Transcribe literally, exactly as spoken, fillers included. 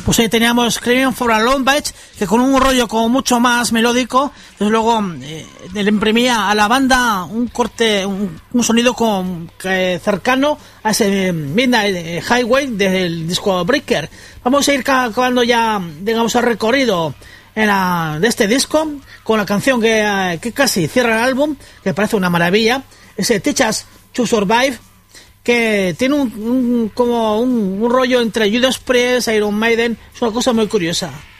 Pues ahí teníamos Screaming for a Lone Bitch, que con un rollo como mucho más melódico, desde luego eh, le imprimía a la banda un corte, un, un sonido con, eh, cercano a ese Midnight Highway del disco Breaker. Vamos a ir acabando ya, digamos, el recorrido en la, de este disco, con la canción que, que casi cierra el álbum, que parece una maravilla, ese Teach Us to Survive, que tiene un, un como un, un rollo entre Judas Priest, Iron Maiden, es una cosa muy curiosa.